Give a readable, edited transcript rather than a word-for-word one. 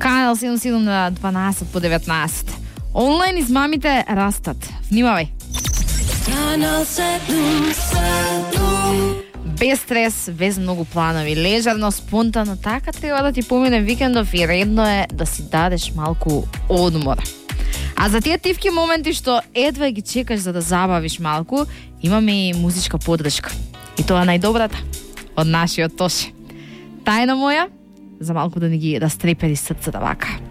Канал 77 на 12 по 19. Онлайн измамите растат. Внимавај. Канал 77. Без стрес, без многу планови, лежерно, спонтано, така треба да ти помине викендов и редно е да си дадеш малку одмор. А за тие тивки моменти што едва ги чекаш за да забавиш малку, имаме и музичка поддршка. И тоа најдобрата од нашиот Тоше. Тајна моја, за малку да ни ги растрепери срцата вака.